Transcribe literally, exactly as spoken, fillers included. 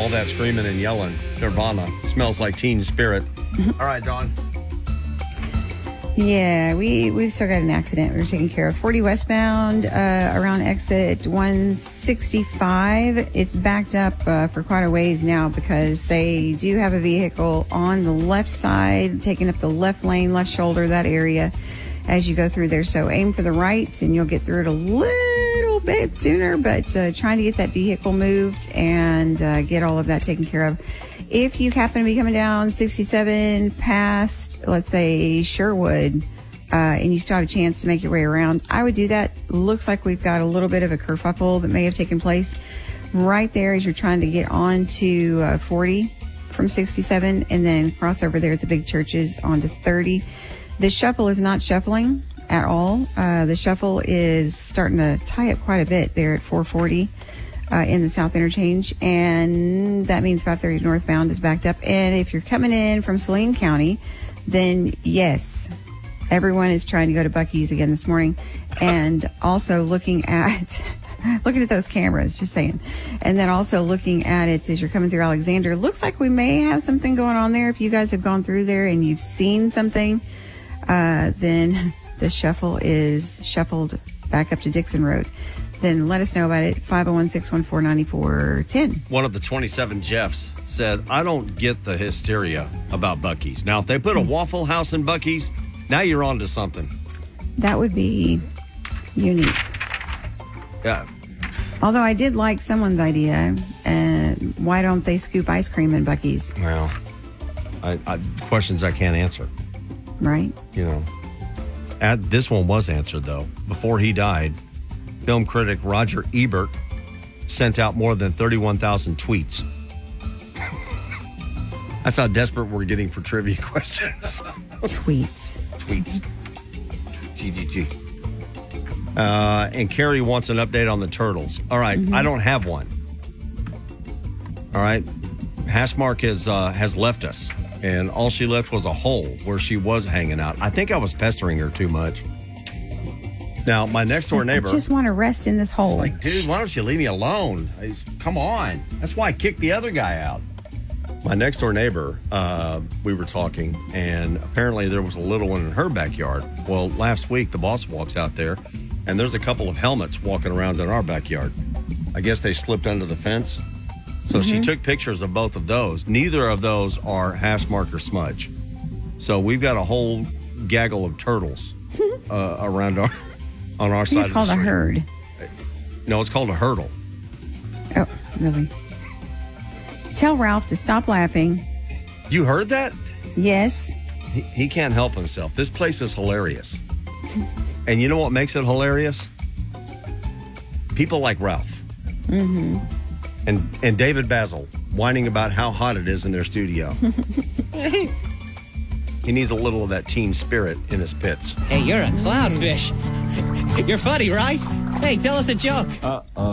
all that screaming and yelling. Nirvana. Smells like Teen Spirit. All right, Dawn. Yeah, we, we've still got an accident we were taking care of. forty westbound uh, around exit one sixty-five. It's backed up uh, for quite a ways now because they do have a vehicle on the left side, taking up the left lane, left shoulder, that area as you go through there. So aim for the right and you'll get through it a little bit sooner, but uh, trying to get that vehicle moved and uh, get all of that taken care of. If you happen to be coming down sixty-seven past, let's say, Sherwood, uh, and you still have a chance to make your way around, I would do that. Looks like we've got a little bit of a kerfuffle that may have taken place right there as you're trying to get onto uh, forty from sixty-seven and then cross over there at the big churches onto thirty. The shuffle is not shuffling at all. Uh, the shuffle is starting to tie up quite a bit there at four forty. Uh, in the South Interchange, and that means five thirty northbound is backed up. And if you're coming in from Saline County, then yes, everyone is trying to go to Buc-ee's again this morning, and also looking at looking at those cameras, just saying. And then also looking at it as you're coming through Alexander. Looks like we may have something going on there. If you guys have gone through there and you've seen something, uh, then the shuffle is shuffled back up to Dixon Road. Then let us know about it, five oh one, six one four, nine four one zero. One of the twenty-seven Jeffs said, I don't get the hysteria about Buc-ee's. Now, if they put a Waffle House in Buc-ee's, now you're on to something. That would be unique. Yeah. Although I did like someone's idea, uh, why don't they scoop ice cream in Buc-ee's? Well, I, I, questions I can't answer. Right. You know, at, this one was answered, though. Before he died, film critic Roger Ebert sent out more than thirty-one thousand tweets. That's how desperate we're getting for trivia questions. Tweets. Tweets. G G G. Uh, and Carrie wants an update on the turtles. All right, mm-hmm. I don't have one. All right. Hashmark has, uh, has left us, and all she left was a hole where she was hanging out. I think I was pestering her too much. Now, my next door neighbor... I just want to rest in this hole. Like, dude, why don't you leave me alone? I, come on. That's why I kicked the other guy out. My next door neighbor, uh, we were talking, and apparently there was a little one in her backyard. Well, last week, the boss walks out there, and there's a couple of helmets walking around in our backyard. I guess they slipped under the fence. So mm-hmm. she took pictures of both of those. Neither of those are Hashmark or Smudge. So we've got a whole gaggle of turtles uh, around our... on our side of the street. It's called a herd. No, it's called a hurdle. Oh, really? Tell Ralph to stop laughing. You heard that? Yes. He, he can't help himself. This place is hilarious. And you know what makes it hilarious? People like Ralph. Mm-hmm. And, and David Basil whining about how hot it is in their studio. He needs a little of that teen spirit in his pits. Hey, you're a clownfish. You're funny, right? Hey, tell us a joke. Uh-oh.